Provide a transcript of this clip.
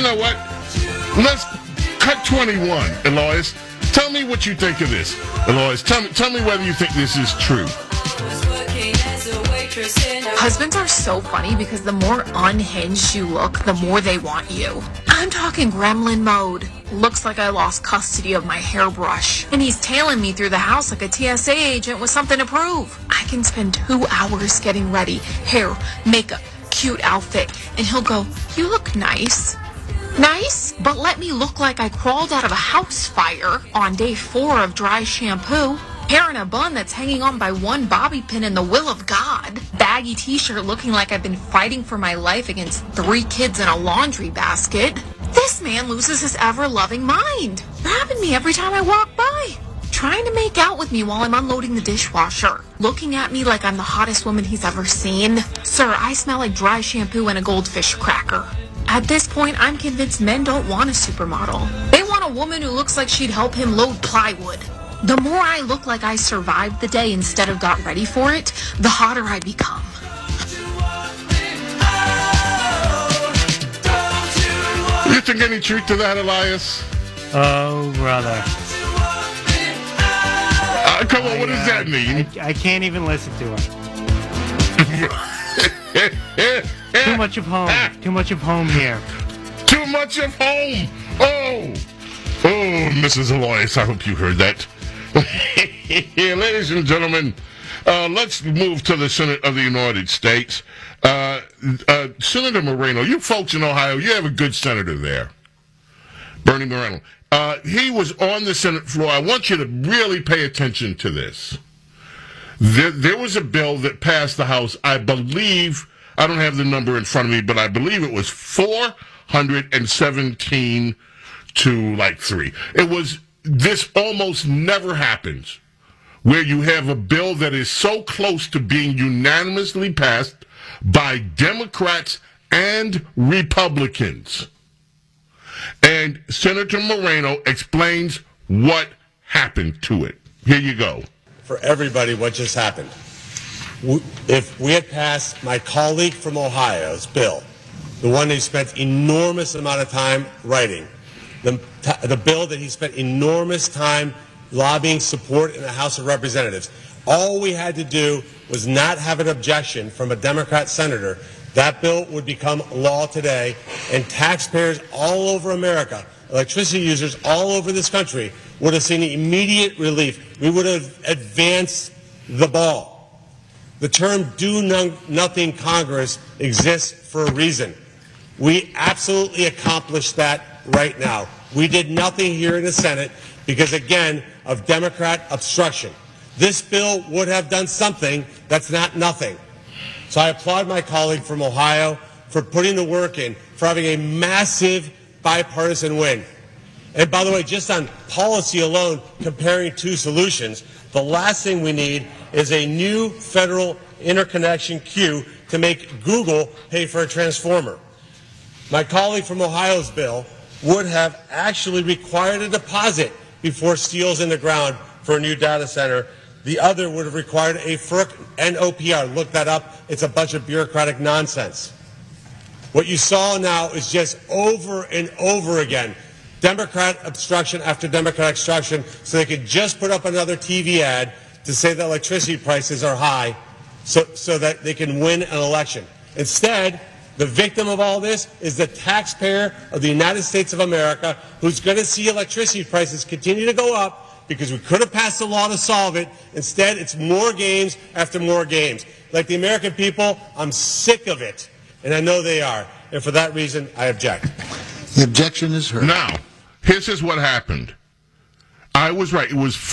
know what? Let's cut 21, Eloise. Tell me what you think of this, Eloise. Tell me whether you think this is true. Husbands are so funny because the more unhinged you look, the more they want you. I'm talking gremlin mode. Looks like I lost custody of my hairbrush. And he's tailing me through the house like a TSA agent with something to prove. I can spend 2 hours getting ready. Hair, makeup, cute outfit. And he'll go, "You look nice." Nice, but let me look like I crawled out of a house fire on day 4 of dry shampoo. Hair in a bun that's hanging on by one bobby pin in the will of God. Baggy t-shirt looking like I've been fighting for my life against 3 kids in a laundry basket. This man loses his ever-loving mind. Grabbing me every time I walk by. Trying to make out with me while I'm unloading the dishwasher. Looking at me like I'm the hottest woman he's ever seen. Sir, I smell like dry shampoo and a goldfish cracker. At this point, I'm convinced men don't want a supermodel. They want a woman who looks like she'd help him load plywood. The more I look like I survived the day instead of got ready for it, the hotter I become. You think any truth to that, Elias? Oh, brother. Come on, what does that mean? I can't even listen to him. Too much of home. Too much of home here. Too much of home. Oh, Mrs. Elias, I hope you heard that. Ladies and gentlemen, let's move to the Senate of the United States. Senator Moreno, you folks in Ohio, you have a good senator there, Bernie Moreno. He was on the Senate floor. I want you to really pay attention to this. There was a bill that passed the House, I believe, I don't have the number in front of me, but I believe it was 417 to like 3. This almost never happens, where you have a bill that is so close to being unanimously passed by Democrats and Republicans. And Senator Moreno explains what happened to it. Here you go. For everybody, what just happened. If we had passed my colleague from Ohio's bill, the one he spent enormous amount of time writing, the bill that he spent enormous time lobbying support in the House of Representatives, all we had to do was not have an objection from a Democrat senator. That bill would become law today, and taxpayers all over America, electricity users all over this country, would have seen immediate relief. We would have advanced the ball. The term do nothing Congress exists for a reason. We absolutely accomplished that right now. We did nothing here in the Senate because, again, of Democrat obstruction. This bill would have done something that's not nothing. So I applaud my colleague from Ohio for putting the work in, for having a massive bipartisan win. And by the way, just on policy alone, comparing 2 solutions, the last thing we need is a new federal interconnection queue to make Google pay for a transformer. My colleague from Ohio's bill would have actually required a deposit before steel's in the ground for a new data center. The other would have required a FERC NOPR. Look that up. It's a bunch of bureaucratic nonsense. What you saw now is just over and over again, Democrat obstruction after Democrat obstruction, so they could just put up another TV ad to say that electricity prices are high so that they can win an election. Instead, the victim of all this is the taxpayer of the United States of America, who's going to see electricity prices continue to go up because we could have passed a law to solve it. Instead, it's more games after more games. Like the American people, I'm sick of it, and I know they are. And for that reason, I object. The objection is heard. Now, here's what happened. I was right. It was